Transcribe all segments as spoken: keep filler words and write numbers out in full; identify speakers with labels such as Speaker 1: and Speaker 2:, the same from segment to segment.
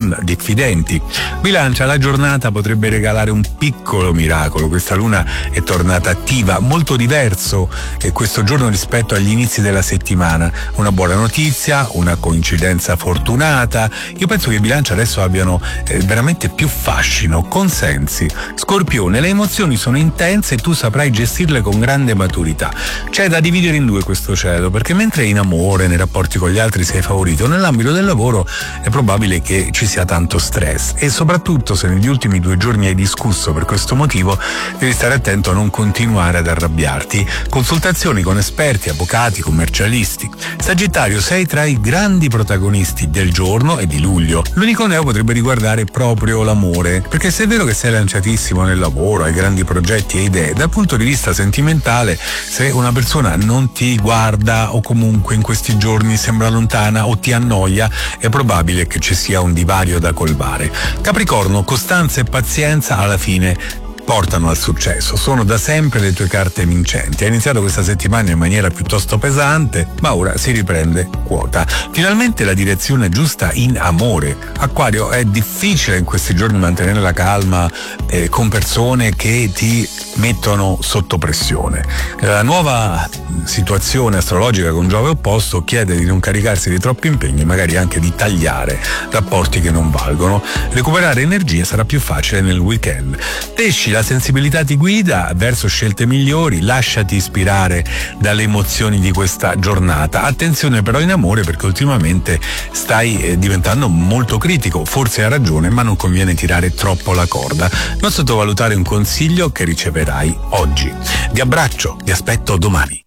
Speaker 1: non diffidenti. Bilancia, la giornata potrebbe regalare un piccolo miracolo. Questa luna è tornata attiva, molto diverso eh, questo giorno rispetto agli inizi della settimana. Una buona notizia, una coincidenza fortunata. Io penso che i Bilancia adesso abbiano eh, veramente più fascino, consensi. Scorpione, le emozioni sono intense e tu saprai gestirle con grande maturità. C'è da dividere in due questo cielo, perché mentre in amore, nei rapporti con gli altri sei favorito, nell'ambito del lavoro è probabile che ci sia tanto stress, e soprattutto se negli ultimi due giorni hai discusso per questo motivo devi stare attento a non continuare ad arrabbiarti. Consultazioni con esperti, avvocati, commercialisti. Sagittario, sei tra i grandi protagonisti del giorno e di luglio. L'unico neo potrebbe riguardare proprio l'amore, perché se è vero che sei lanciatissimo nel lavoro, hai grandi progetti e idee, dal punto di vista sentimentale, se una persona non ti guarda o comunque in questi giorni sembra lontana o ti annoia, è probabile che ci sia un divario da colmare. Capricorno, costanza e pazienza alla fine portano al successo, sono da sempre le tue carte vincenti. Hai iniziato questa settimana in maniera piuttosto pesante, ma ora si riprende quota. Finalmente la direzione giusta in amore. Acquario, è difficile in questi giorni mantenere la calma eh, con persone che ti mettono sotto pressione. La nuova situazione astrologica con Giove opposto chiede di non caricarsi di troppi impegni, magari anche di tagliare rapporti che non valgono. Recuperare energie sarà più facile nel weekend. Pesci, la sensibilità ti guida verso scelte migliori, lasciati ispirare dalle emozioni di questa giornata. Attenzione però in amore, perché ultimamente stai eh, diventando molto critico, forse hai ragione, ma non conviene tirare troppo la corda. Non sottovalutare un consiglio che riceverai oggi. Vi abbraccio, vi aspetto domani.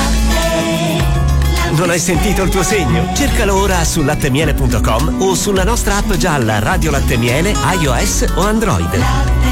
Speaker 2: Non hai sentito il tuo segno? Cercalo ora su lattemiele punto com o sulla nostra app gialla Radio Latte Miele, iOS o Android.